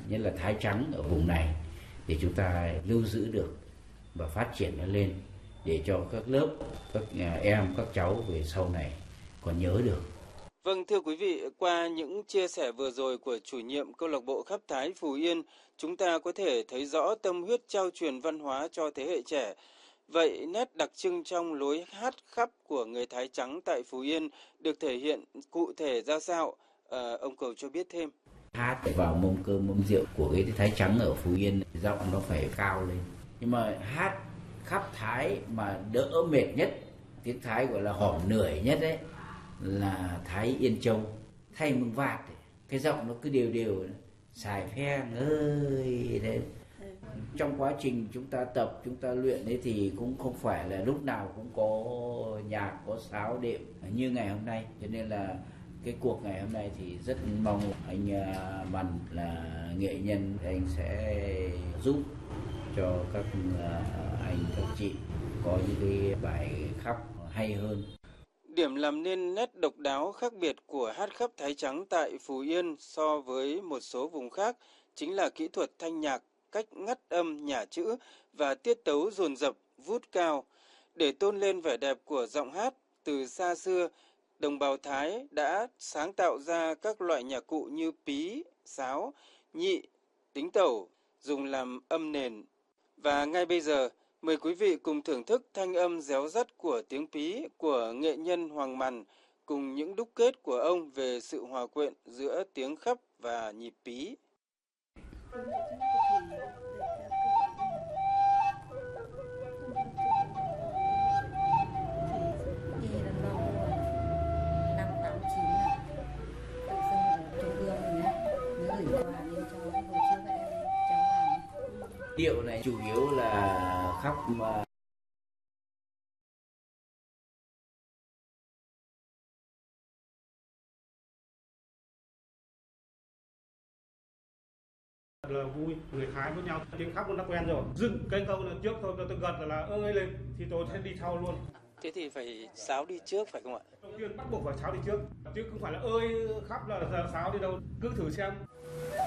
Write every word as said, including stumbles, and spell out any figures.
nhất là thái trắng ở vùng này để chúng ta lưu giữ được và phát triển nó lên để cho các lớp, các em, các cháu về sau này còn nhớ được. Vâng, thưa quý vị, qua những chia sẻ vừa rồi của chủ nhiệm câu lạc bộ khắp Thái Phú Yên, chúng ta có thể thấy rõ tâm huyết trao truyền văn hóa cho thế hệ trẻ. Vậy nét đặc trưng trong lối hát khắp của người Thái trắng tại Phú Yên được thể hiện cụ thể ra sao? À, ông Cầu cho biết thêm. Hát vào mâm cơm mâm rượu của cái Thái trắng ở Phú Yên, giọng nó phải cao lên. Nhưng mà hát khắp Thái mà đỡ mệt nhất, tiếng Thái gọi là hỏm nưởi nhất đấy, là Thái Yên Châu, thay mừng vạt, cái giọng nó cứ đều đều, xài phe ơi đấy. Trong quá trình chúng ta tập, chúng ta luyện ấy thì cũng không phải là lúc nào cũng có nhạc, có sáo đệm như ngày hôm nay, cho nên là cái cuộc ngày hôm nay thì rất mong anh Mằn là nghệ nhân thì anh sẽ giúp cho các anh các chị có những cái bài khắp hay hơn. Điểm làm nên nét độc đáo khác biệt của hát khắp Thái trắng tại Phú Yên so với một số vùng khác chính là kỹ thuật thanh nhạc, cách ngắt âm nhả chữ và tiết tấu dồn dập, vút cao. Để tôn lên vẻ đẹp của giọng hát, từ xa xưa, đồng bào Thái đã sáng tạo ra các loại nhạc cụ như pí, sáo, nhị, tính tẩu, dùng làm âm nền. Và ngay bây giờ, mời quý vị cùng thưởng thức thanh âm réo rắt của tiếng pí của nghệ nhân Hoàng Mằn cùng những đúc kết của ông về sự hòa quyện giữa tiếng khắp và nhịp pí. Điệu này chủ yếu là khắp mà là vui, người Thái với nhau tiếng khắp nó quen rồi, dừng cái câu là trước thôi, tôi gật là ơi lên thì tôi sẽ đi sau luôn. Thế thì phải sáo đi trước phải không ạ? Đầu tiên bắt buộc phải sáo đi trước, chứ không phải là ơi khắp là sáo đi đâu, cứ thử xem.